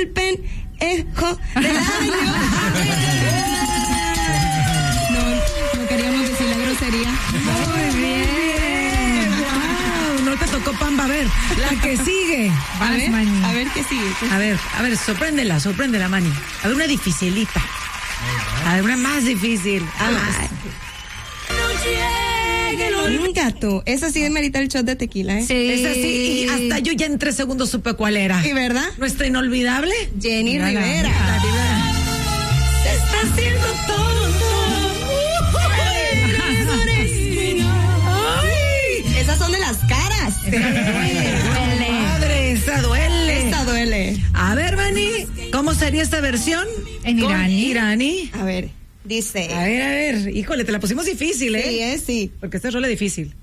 el penejo del año. No queríamos decir la grosería. Muy bien. Wow, no te tocó Pamba. A ver, la que sigue. A ver qué sigue. A ver, sorpréndela, Manny. A ver, una dificilita. A ver, una más difícil. Un gato. Esa sí merita el shot de tequila, ¿eh? Sí. Es así, y hasta yo ya en 3 segundos supe cuál era. ¿Y verdad? Nuestra inolvidable Jenny Mírala, Rivera. mírala. Se está haciendo todo. Ay, esas son de las caras. Madre, esa duele. Esta duele. A ver, Manny, ¿cómo sería esta versión? En Con iraní. A ver, dice. A ver. Híjole, te la pusimos difícil, ¿eh? Sí, sí. Porque este rol es difícil.